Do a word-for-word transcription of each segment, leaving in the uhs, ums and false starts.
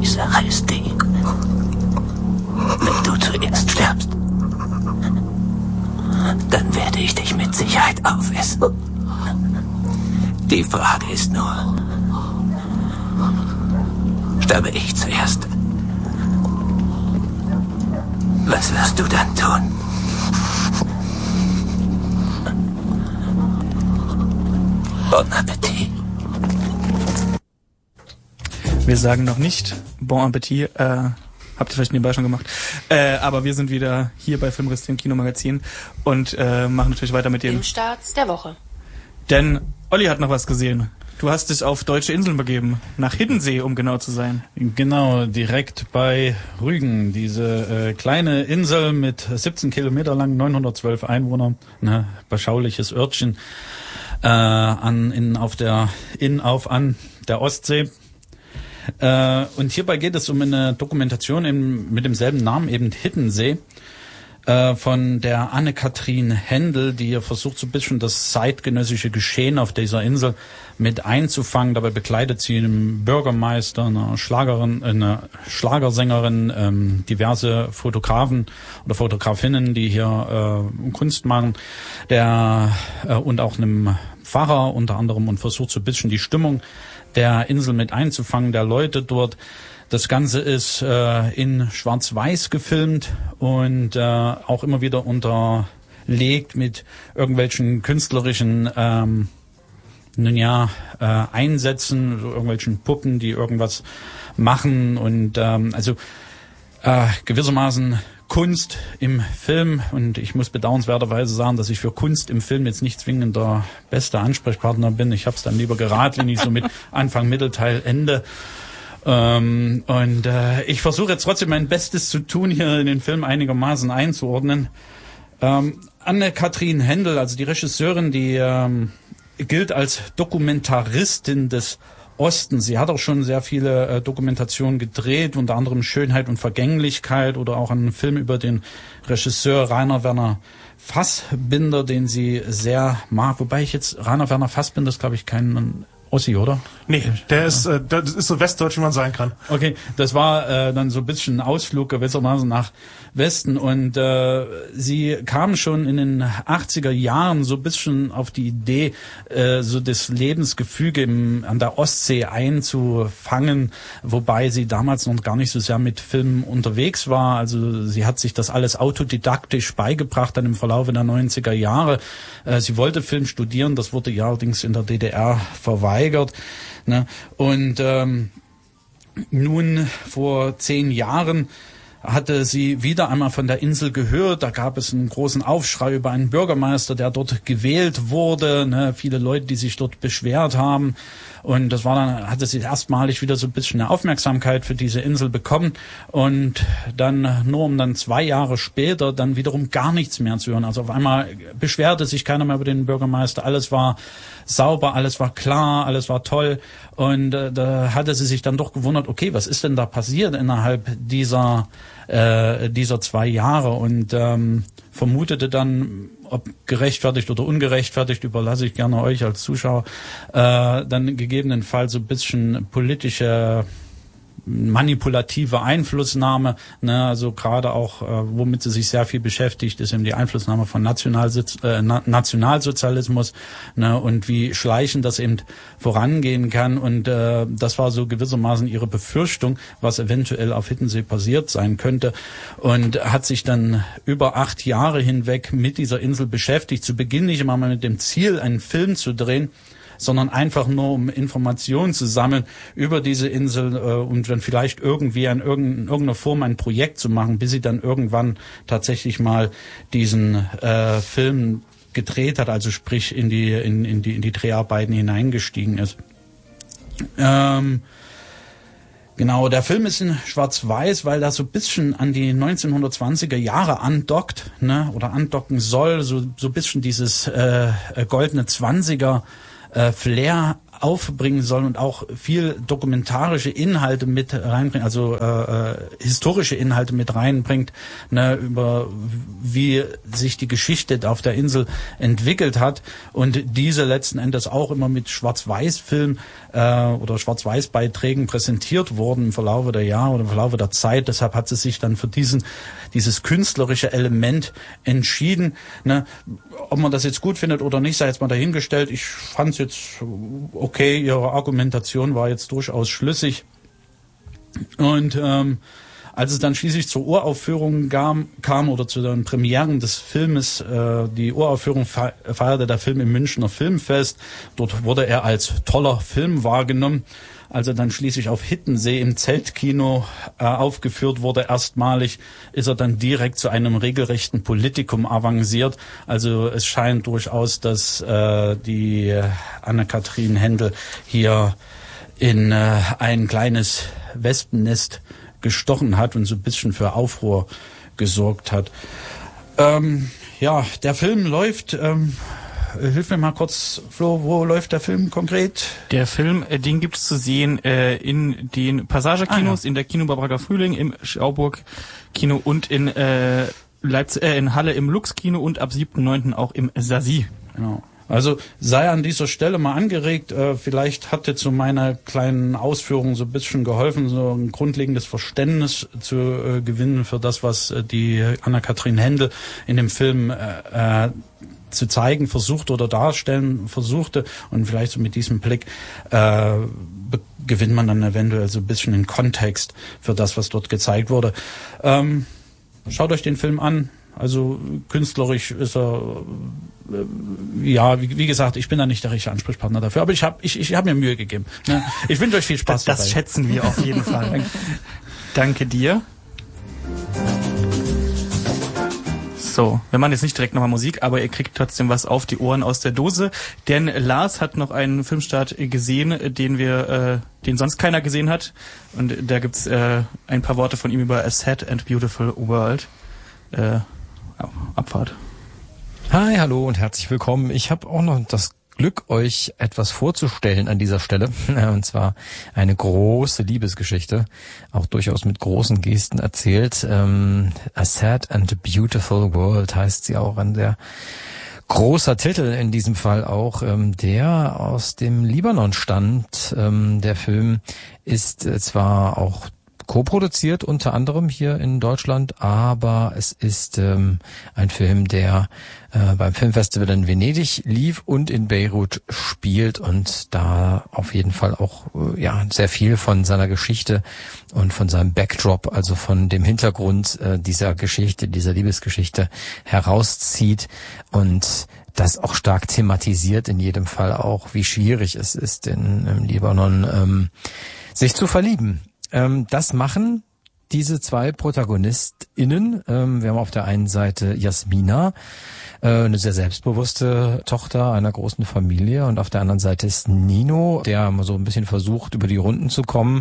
Die Sache ist die, wenn du zuerst stirbst, dann werde ich dich mit Sicherheit aufessen. Die Frage ist nur, sterbe ich zuerst? Was wirst du dann tun? Bon Appetit. Wir sagen noch nicht Bon Appetit, äh, habt ihr vielleicht nebenbei schon gemacht. Äh, aber wir sind wieder hier bei Filmriss, dem Kinomagazin, und äh, machen natürlich weiter mit den Filmstarts der Woche. Denn Olli hat noch was gesehen. Du hast dich auf deutsche Inseln begeben, nach Hiddensee, um genau zu sein. Genau, direkt bei Rügen, diese äh, kleine Insel mit siebzehn Kilometer lang, neunhundertzwölf Einwohner, ne, beschauliches Örtchen, äh, an, in, auf der, in, auf, an der Ostsee. Äh, und hierbei geht es um eine Dokumentation im, mit demselben Namen, eben Hiddensee, äh, von der Anne-Kathrin Händel, die hier versucht, so ein bisschen das zeitgenössische Geschehen auf dieser Insel mit einzufangen. Dabei begleitet sie einen Bürgermeister, eine Schlagerin, eine Schlagersängerin, ähm, diverse Fotografen oder Fotografinnen, die hier äh, Kunst machen, der äh, und auch einem Pfarrer unter anderem, und versucht so ein bisschen die Stimmung der Insel mit einzufangen, der Leute dort. Das Ganze ist äh, in Schwarz-Weiß gefilmt und äh, auch immer wieder unterlegt mit irgendwelchen künstlerischen ähm, nun ja, äh, Einsätzen, so irgendwelchen Puppen, die irgendwas machen, und ähm, also äh, gewissermaßen Kunst im Film. Und ich muss bedauernswerterweise sagen, dass ich für Kunst im Film jetzt nicht zwingend der beste Ansprechpartner bin. Ich habe es dann lieber geradlinig, so mit Anfang, Mittelteil, Ende. Ähm, und äh, ich versuche jetzt trotzdem mein Bestes zu tun, hier in den Film einigermaßen einzuordnen. Ähm, Anne-Kathrin Händel, also die Regisseurin, die ähm, gilt als Dokumentaristin des Ostens. Sie hat auch schon sehr viele äh, Dokumentationen gedreht, unter anderem Schönheit und Vergänglichkeit oder auch einen Film über den Regisseur Rainer Werner Fassbinder, den sie sehr mag. Wobei ich jetzt, Rainer Werner Fassbinder ist, glaube ich, kein Ossi, oder? Nee, der ist, äh, das ist so westdeutsch, wie man sein kann. Okay, das war äh, dann so ein bisschen ein Ausflug gewissermaßen nach Westen, und äh, sie kam schon in den achtziger Jahren so ein bisschen auf die Idee, äh, so das Lebensgefüge im, an der Ostsee einzufangen, wobei sie damals noch gar nicht so sehr mit Filmen unterwegs war. Also sie hat sich das alles autodidaktisch beigebracht dann im Verlauf der neunziger Jahre. Äh, sie wollte Film studieren, das wurde ja allerdings in der D D R verweigert. Ne? Und ähm, nun vor zehn Jahren hatte sie wieder einmal von der Insel gehört. Da gab es einen großen Aufschrei über einen Bürgermeister, der dort gewählt wurde. Ne? Viele Leute, die sich dort beschwert haben. Und das war dann, hatte sie erstmalig wieder so ein bisschen eine Aufmerksamkeit für diese Insel bekommen. Und dann nur um dann zwei Jahre später dann wiederum gar nichts mehr zu hören. Also auf einmal beschwerte sich keiner mehr über den Bürgermeister. Alles war sauber, alles war klar, alles war toll. Und äh, da hatte sie sich dann doch gewundert, okay, was ist denn da passiert innerhalb dieser äh, dieser zwei Jahre? Und ähm, vermutete dann, ob gerechtfertigt oder ungerechtfertigt, überlasse ich gerne euch als Zuschauer, äh, dann gegebenenfalls so ein bisschen politische manipulative Einflussnahme, ne, also gerade auch, äh, womit sie sich sehr viel beschäftigt, ist eben die Einflussnahme von Nationalsozi- äh, Na- Nationalsozialismus, ne, und wie schleichend das eben vorangehen kann. Und äh, das war so gewissermaßen ihre Befürchtung, was eventuell auf Hiddensee passiert sein könnte, und hat sich dann über acht Jahre hinweg mit dieser Insel beschäftigt. Zu Beginn nicht immer mal mit dem Ziel, einen Film zu drehen, sondern einfach nur, um Informationen zu sammeln über diese Insel äh, und dann vielleicht irgendwie in irgendeiner Form ein Projekt zu machen, bis sie dann irgendwann tatsächlich mal diesen äh, Film gedreht hat, also sprich in die in, in die in die Dreharbeiten hineingestiegen ist. Ähm, Genau, der Film ist in Schwarz-Weiß, weil das so ein bisschen an die neunzehnhundertzwanziger Jahre andockt, ne, oder andocken soll, so so ein bisschen dieses äh, goldene Zwanziger äh, Flair aufbringen soll und auch viel dokumentarische Inhalte mit reinbringt, also äh, äh, historische Inhalte mit reinbringt, ne, über wie sich die Geschichte auf der Insel entwickelt hat und diese letzten Endes auch immer mit Schwarz-Weiß-Film äh, oder Schwarz-Weiß-Beiträgen präsentiert wurden im Verlaufe der Jahre oder im Verlaufe der Zeit. Deshalb hat sie sich dann für diesen dieses künstlerische Element entschieden. Ne? Ob man das jetzt gut findet oder nicht, sei jetzt mal dahingestellt. Ich fand es jetzt okay, ihre Argumentation war jetzt durchaus schlüssig. Und ähm, als es dann schließlich zur Uraufführung kam, kam oder zu den Premieren des Filmes, äh, die Uraufführung fe- feierte der Film im Münchner Filmfest. Dort wurde er als toller Film wahrgenommen. Als er dann schließlich auf Hittensee im Zeltkino äh, aufgeführt wurde, erstmalig, ist er dann direkt zu einem regelrechten Politikum avanciert. Also es scheint durchaus, dass äh, die Anne-Kathrin Händel hier in äh, ein kleines Wespennest gestochen hat und so ein bisschen für Aufruhr gesorgt hat. Ähm, ja, der Film läuft... Ähm, Hilf mir mal kurz, Flo, wo läuft der Film konkret? Der Film, äh, den gibt's zu sehen äh, in den Passagekinos, ah, ja. in der Kino Barbacker Frühling, im Schauburg Kino und in äh, Leipzig, äh, in Halle im Lux Kino und ab siebten neunten auch im Sasi. Genau. Also sei an dieser Stelle mal angeregt, äh, vielleicht hatte zu meiner kleinen Ausführung so ein bisschen geholfen, so ein grundlegendes Verständnis zu äh, gewinnen für das, was äh, die Anne-Kathrin Händel in dem Film äh, äh, zu zeigen versuchte oder darstellen versuchte und vielleicht so mit diesem Blick äh, gewinnt man dann eventuell so ein bisschen den Kontext für das, was dort gezeigt wurde. Ähm, schaut euch den Film an. Also künstlerisch ist er, äh, ja, wie, wie gesagt, ich bin da nicht der richtige Ansprechpartner dafür, aber ich habe ich, ich hab mir Mühe gegeben. Ne? Ich wünsche euch viel Spaß das, dabei. Das schätzen wir auf jeden Fall. Danke dir. So, wir machen jetzt nicht direkt nochmal Musik, aber ihr kriegt trotzdem was auf die Ohren aus der Dose, denn Lars hat noch einen Filmstart gesehen, den wir, äh, den sonst keiner gesehen hat, und da gibt's äh, ein paar Worte von ihm über A Sad and Beautiful World. Äh, Abfahrt. Hi, hallo und herzlich willkommen. Ich habe auch noch das Glück, euch etwas vorzustellen an dieser Stelle, und zwar eine große Liebesgeschichte, auch durchaus mit großen Gesten erzählt. Ähm, A Sad and Beautiful World heißt sie auch, an der großer Titel in diesem Fall auch, ähm, der aus dem Libanon stammt. Ähm, der Film ist äh, zwar auch co-produziert, unter anderem hier in Deutschland, aber es ist ähm, ein Film, der äh, beim Filmfestival in Venedig lief und in Beirut spielt und da auf jeden Fall auch äh, ja sehr viel von seiner Geschichte und von seinem Backdrop, also von dem Hintergrund äh, dieser Geschichte, dieser Liebesgeschichte herauszieht und das auch stark thematisiert, in jedem Fall auch, wie schwierig es ist, in, im Libanon ähm, sich zu verlieben. Ähm, das machen diese zwei ProtagonistInnen. Ähm, wir haben auf der einen Seite Jasmina, äh, eine sehr selbstbewusste Tochter einer großen Familie, und auf der anderen Seite ist Nino, der so ein bisschen versucht, über die Runden zu kommen.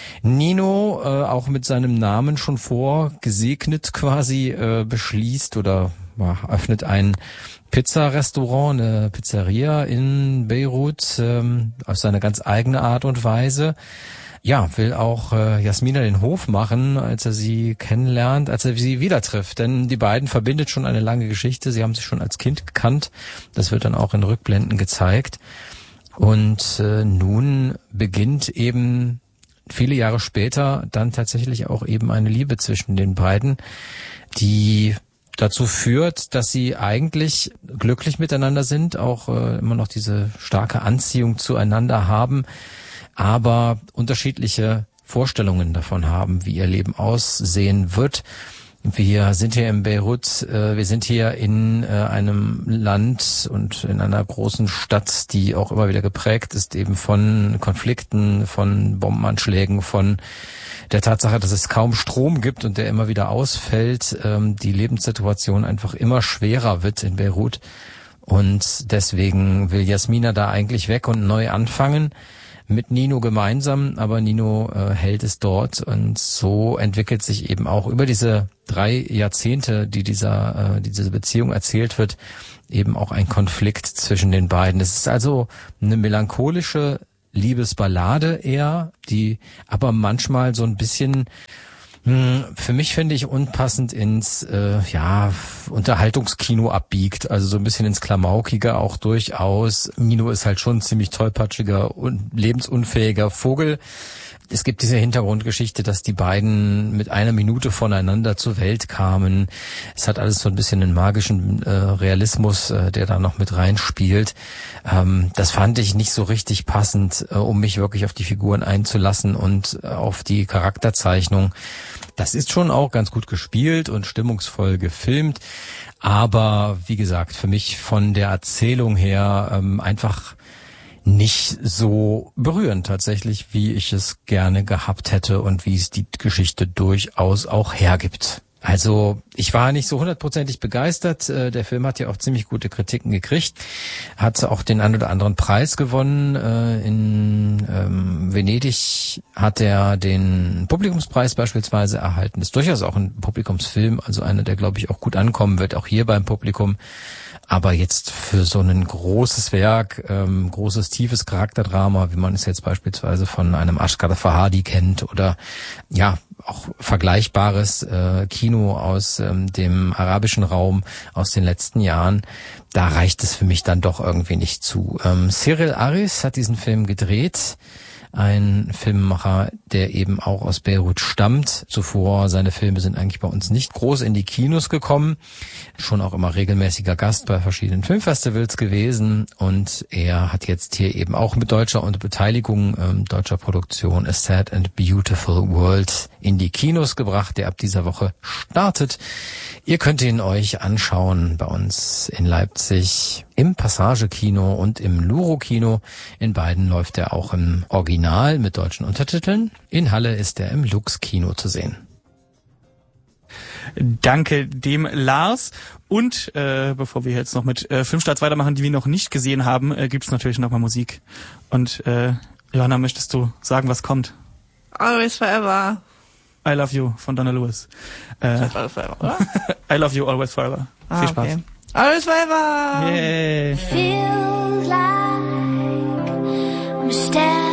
Nino, äh, auch mit seinem Namen schon vorgesegnet quasi, äh, beschließt oder ja, öffnet ein Pizzarestaurant, eine Pizzeria in Beirut, ähm, auf seine ganz eigene Art und Weise. Ja, will auch äh, Jasmina den Hof machen, als er sie kennenlernt, als er sie wieder trifft. Denn die beiden verbindet schon eine lange Geschichte. Sie haben sich schon als Kind gekannt. Das wird dann auch in Rückblenden gezeigt. Und äh, nun beginnt eben viele Jahre später dann tatsächlich auch eben eine Liebe zwischen den beiden, die dazu führt, dass sie eigentlich glücklich miteinander sind, auch äh, immer noch diese starke Anziehung zueinander haben, aber unterschiedliche Vorstellungen davon haben, wie ihr Leben aussehen wird. Wir sind hier in Beirut, äh, wir sind hier in äh, einem Land und in einer großen Stadt, die auch immer wieder geprägt ist eben von Konflikten, von Bombenanschlägen, von der Tatsache, dass es kaum Strom gibt und der immer wieder ausfällt, ähm, die Lebenssituation einfach immer schwerer wird in Beirut. Und deswegen will Jasmina da eigentlich weg und neu anfangen. mit Nino gemeinsam, aber Nino äh, hält es dort und so entwickelt sich eben auch über diese drei Jahrzehnte, die dieser äh, diese Beziehung erzählt wird, eben auch ein Konflikt zwischen den beiden. Es ist also eine melancholische Liebesballade eher, die aber manchmal so ein bisschen für mich finde ich unpassend ins äh, ja Unterhaltungskino abbiegt, also so ein bisschen ins Klamaukige auch durchaus. Nino ist halt schon ein ziemlich tollpatschiger und lebensunfähiger Vogel. Es gibt diese Hintergrundgeschichte, dass die beiden mit einer Minute voneinander zur Welt kamen. Es hat alles so ein bisschen einen magischen äh, Realismus, äh, der da noch mit reinspielt. Ähm, das fand ich nicht so richtig passend, äh, um mich wirklich auf die Figuren einzulassen und äh, auf die Charakterzeichnung. Das ist schon auch ganz gut gespielt und stimmungsvoll gefilmt. Aber wie gesagt, für mich von der Erzählung her ähm, einfach nicht so berührend tatsächlich, wie ich es gerne gehabt hätte und wie es die Geschichte durchaus auch hergibt. Also ich war nicht so hundertprozentig begeistert. Der Film hat ja auch ziemlich gute Kritiken gekriegt, hat auch den einen oder anderen Preis gewonnen. In ähm, Venedig hat er den Publikumspreis beispielsweise erhalten. Ist durchaus auch ein Publikumsfilm, also einer, der glaube ich auch gut ankommen wird, auch hier beim Publikum. Aber jetzt für so ein großes Werk, ähm, großes, tiefes Charakterdrama, wie man es jetzt beispielsweise von einem Asghar Farhadi kennt oder ja auch vergleichbares äh, Kino aus ähm, dem arabischen Raum aus den letzten Jahren, da reicht es für mich dann doch irgendwie nicht zu. Ähm, Cyril Aris hat diesen Film gedreht. Ein Filmemacher, der eben auch aus Beirut stammt. Zuvor, seine Filme sind eigentlich bei uns nicht groß in die Kinos gekommen. Schon auch immer regelmäßiger Gast bei verschiedenen Filmfestivals gewesen. Und er hat jetzt hier eben auch mit deutscher und Beteiligung ähm, deutscher Produktion A Sad and Beautiful World in die Kinos gebracht, der ab dieser Woche startet. Ihr könnt ihn euch anschauen bei uns in Leipzig im Passage-Kino und im Luro-Kino. In beiden läuft er auch im Original mit deutschen Untertiteln. In Halle ist er im Lux-Kino zu sehen. Danke dem Lars. Und äh, bevor wir jetzt noch mit äh, Filmstarts weitermachen, die wir noch nicht gesehen haben, äh, gibt's natürlich nochmal Musik. Und äh, Johanna, möchtest du sagen, was kommt? Always Forever. I Love You von Donna Lewis. Äh, Always Forever, oder? I Love You, Always Forever. Ah, Viel Spaß. okay. Always Forever! Yay! Feels like I'm staring